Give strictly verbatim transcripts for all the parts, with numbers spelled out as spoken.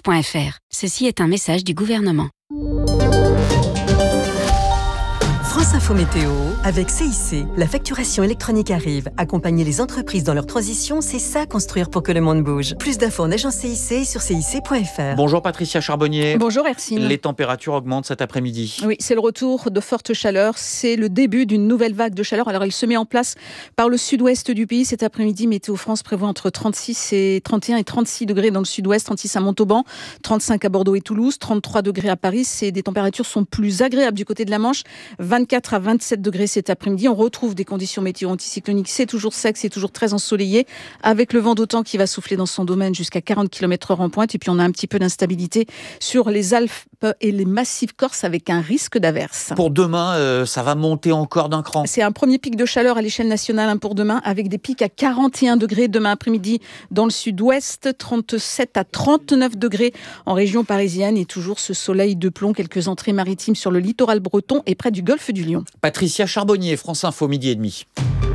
point f r. Ceci est un message du gouvernement. France Info Météo, avec C I C, la facturation électronique arrive. Accompagner les entreprises dans leur transition, c'est ça construire pour que le monde bouge. Plus d'infos en agence C I C et sur C I C point f r. Bonjour Patricia Charbonnier. Bonjour Hercine. Les températures augmentent cet après-midi. Oui, c'est le retour de fortes chaleurs. C'est le début d'une nouvelle vague de chaleur. Alors elle se met en place par le sud-ouest du pays. Cet après-midi, Météo France prévoit entre trente-six et trente et un et trente-six degrés dans le sud-ouest, trente-six à Montauban, trente-cinq à Bordeaux et Toulouse, trente-trois degrés à Paris. C'est des températures sont plus agréables du côté de la Manche. vingt-quatre à vingt-sept degrés cet après-midi. On retrouve des conditions météo anticycloniques. C'est toujours sec, c'est toujours très ensoleillé, avec le vent d'automne qui va souffler dans son domaine jusqu'à quarante kilomètres heure en pointe. Et puis on a un petit peu d'instabilité sur les Alpes et les massifs corses avec un risque d'averse. Pour demain, euh, ça va monter encore d'un cran. C'est un premier pic de chaleur à l'échelle nationale hein, pour demain, avec des pics à quarante et un degrés demain après-midi dans le sud-ouest, trente-sept à trente-neuf degrés en région parisienne, et toujours ce soleil de plomb, quelques entrées maritimes sur le littoral breton et près du golfe du Lion. Patricia Charbonnier, France Info, midi et demi.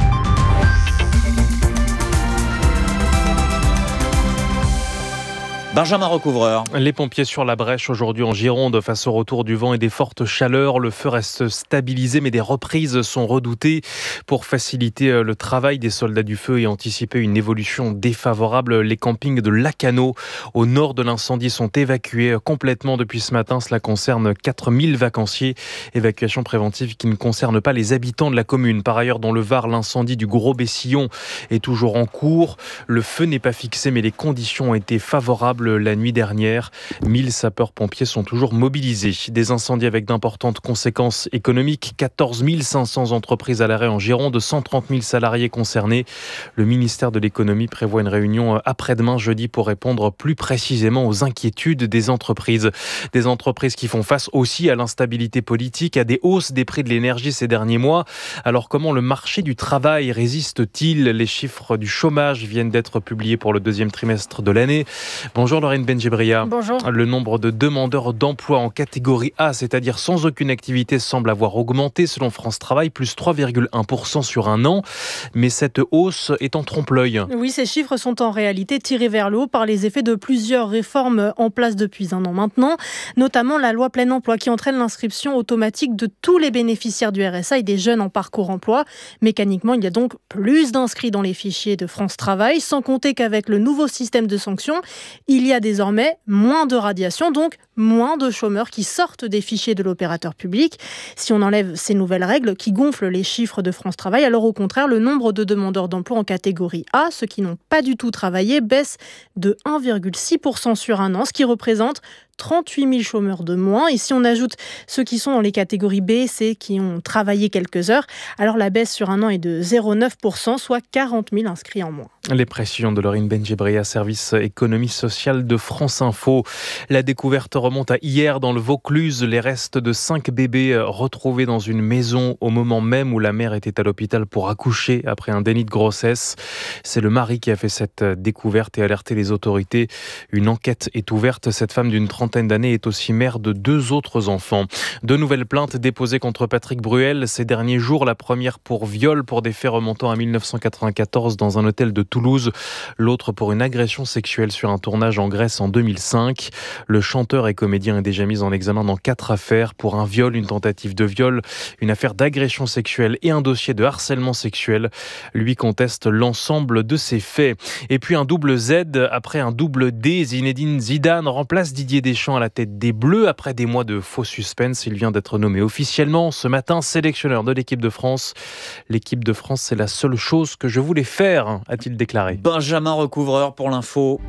Benjamin Recouvreur. Les pompiers sur la brèche aujourd'hui en Gironde face au retour du vent et des fortes chaleurs. Le feu reste stabilisé, mais des reprises sont redoutées pour faciliter le travail des soldats du feu et anticiper une évolution défavorable. Les campings de Lacano, au nord de l'incendie, sont évacués complètement depuis ce matin. Cela concerne quatre mille vacanciers. Évacuation préventive qui ne concerne pas les habitants de la commune. Par ailleurs, dans le Var, l'incendie du Gros Bessillon est toujours en cours. Le feu n'est pas fixé, mais les conditions ont été favorables la nuit dernière. mille sapeurs-pompiers sont toujours mobilisés. Des incendies avec d'importantes conséquences économiques. quatorze mille cinq cents entreprises à l'arrêt en Gironde, cent trente mille salariés concernés. Le ministère de l'économie prévoit une réunion après-demain jeudi pour répondre plus précisément aux inquiétudes des entreprises. Des entreprises qui font face aussi à l'instabilité politique, à des hausses des prix de l'énergie ces derniers mois. Alors comment le marché du travail résiste-t-il ? Les chiffres du chômage viennent d'être publiés pour le deuxième trimestre de l'année. Bonjour Laurine Benjebria. Bonjour. Le nombre de demandeurs d'emploi en catégorie A, c'est-à-dire sans aucune activité, semble avoir augmenté selon France Travail, plus trois virgule un pour cent sur un an. Mais cette hausse est en trompe-l'œil. Oui, ces chiffres sont en réalité tirés vers le haut par les effets de plusieurs réformes en place depuis un an maintenant, notamment la loi plein emploi qui entraîne l'inscription automatique de tous les bénéficiaires du R S A et des jeunes en parcours emploi. Mécaniquement, il y a donc plus d'inscrits dans les fichiers de France Travail, sans compter qu'avec le nouveau système de sanctions, il y a désormais moins de radiation, donc moins de chômeurs qui sortent des fichiers de l'opérateur public. Si on enlève ces nouvelles règles qui gonflent les chiffres de France Travail, alors au contraire, le nombre de demandeurs d'emploi en catégorie A, ceux qui n'ont pas du tout travaillé, baisse de un virgule six pour cent sur un an, ce qui représente trente-huit mille chômeurs de moins. Et si on ajoute ceux qui sont dans les catégories B et C, qui ont travaillé quelques heures, alors la baisse sur un an est de zéro virgule neuf pour cent, soit quarante mille inscrits en moins. Les précisions de Laurine Benjebria, service économie sociale de France Info. La découverte remonte à hier dans le Vaucluse. Les restes de cinq bébés retrouvés dans une maison au moment même où la mère était à l'hôpital pour accoucher après un déni de grossesse. C'est le mari qui a fait cette découverte et alerté les autorités. Une enquête est ouverte. Cette femme d'une trentaine d'années est aussi mère de deux autres enfants. De nouvelles plaintes déposées contre Patrick Bruel ces derniers jours. La première pour viol pour des faits remontant à dix-neuf cent quatre-vingt-quatorze dans un hôtel de Toulouse. L'autre pour une agression sexuelle sur un tournage en Grèce en deux mille cinq. Le chanteur et comédien est déjà mis en examen dans quatre affaires pour un viol, une tentative de viol, une affaire d'agression sexuelle et un dossier de harcèlement sexuel. Lui conteste l'ensemble de ces faits. Et puis un double Z après un double D. Zinedine Zidane remplace Didier Deschamps à la tête des Bleus après des mois de faux suspense. Il vient d'être nommé officiellement ce matin sélectionneur de l'équipe de France. L'équipe de France, c'est la seule chose que je voulais faire, a-t-il déclaré. Benjamin Recouvreur pour l'info.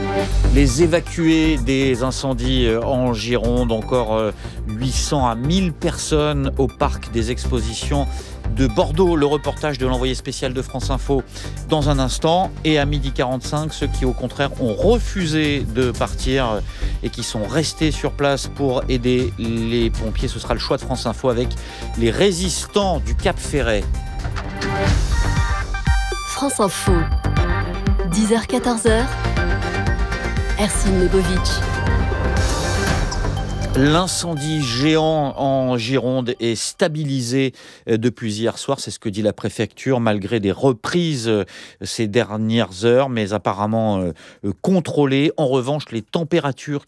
Les évacués des incendies en Gironde, encore huit cents à mille personnes au parc des expositions de Bordeaux. Le reportage de l'envoyé spécial de France Info dans un instant. Et à midi quarante-cinq, ceux qui au contraire ont refusé de partir et qui sont restés sur place pour aider les pompiers, ce sera le choix de France Info avec les résistants du Cap Ferret. France Info, dix heures quatorze heures, Hercine Lebovitch. L'incendie géant en Gironde est stabilisé depuis hier soir, c'est ce que dit la préfecture, malgré des reprises ces dernières heures, mais apparemment contrôlées. En revanche, les températures